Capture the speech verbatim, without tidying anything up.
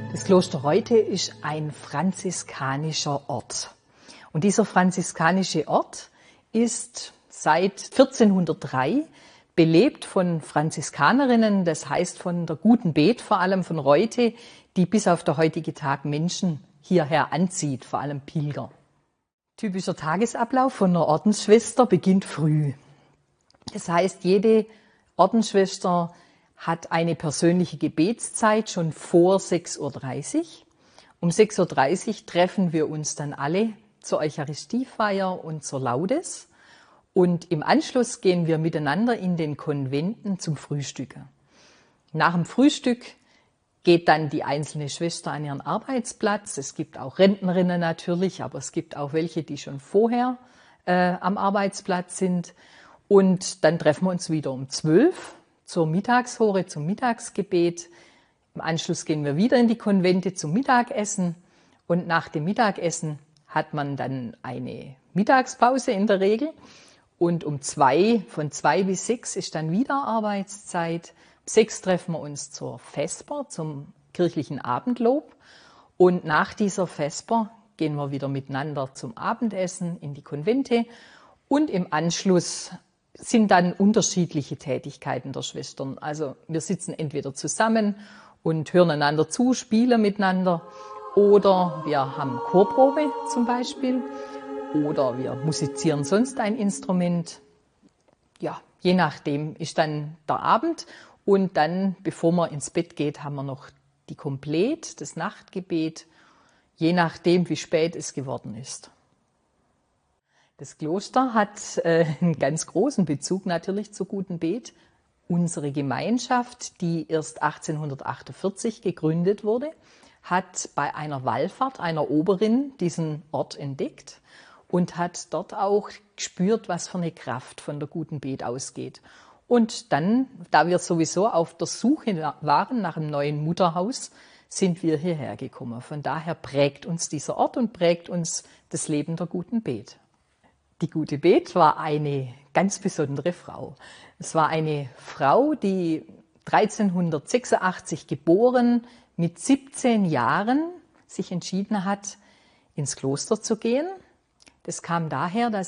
Das Kloster Reute ist ein franziskanischer Ort. Und dieser franziskanische Ort ist seit vierzehnhundertdrei belebt von Franziskanerinnen, das heißt von der Guten Bet, vor allem von Reute, die bis auf den heutigen Tag Menschen hierher anzieht, vor allem Pilger. Typischer Tagesablauf von einer Ordensschwester beginnt früh. Das heißt, jede Ordensschwester hat eine persönliche Gebetszeit schon vor sechs Uhr dreißig. Um sechs Uhr dreißig treffen wir uns dann alle zur Eucharistiefeier und zur Laudes. Und im Anschluss gehen wir miteinander in den Konventen zum Frühstücken. Nach dem Frühstück geht dann die einzelne Schwester an ihren Arbeitsplatz. Es gibt auch Rentnerinnen natürlich, aber es gibt auch welche, die schon vorher äh, am Arbeitsplatz sind. Und dann treffen wir uns wieder um zwölf zur Mittagshore, zum Mittagsgebet. Im Anschluss gehen wir wieder in die Konvente zum Mittagessen. Und nach dem Mittagessen hat man dann eine Mittagspause in der Regel. Und um zwei, von zwei bis sechs ist dann wieder Arbeitszeit. Um sechs treffen wir uns zur Vesper, zum kirchlichen Abendlob. Und nach dieser Vesper gehen wir wieder miteinander zum Abendessen in die Konvente. Und im Anschluss sind dann unterschiedliche Tätigkeiten der Schwestern. Also wir sitzen entweder zusammen und hören einander zu, spielen miteinander. Oder wir haben Chorprobe zum Beispiel. Oder wir musizieren sonst ein Instrument. Ja, je nachdem ist dann der Abend. Und dann, bevor man ins Bett geht, haben wir noch die Komplett, das Nachtgebet, je nachdem, wie spät es geworden ist. Das Kloster hat äh, einen ganz großen Bezug natürlich zur Guten Bet. Unsere Gemeinschaft, die erst achtzehnhundertachtundvierzig gegründet wurde, hat bei einer Wallfahrt einer Oberin diesen Ort entdeckt und hat dort auch gespürt, was für eine Kraft von der Guten Bet ausgeht. Und dann, da wir sowieso auf der Suche waren nach einem neuen Mutterhaus, sind wir hierher gekommen. Von daher prägt uns dieser Ort und prägt uns das Leben der Guten Bet. Die Gute Bet war eine ganz besondere Frau. Es war eine Frau, die dreizehnhundertsechsundachtzig geboren, mit siebzehn Jahren sich entschieden hat, ins Kloster zu gehen. Das kam daher, dass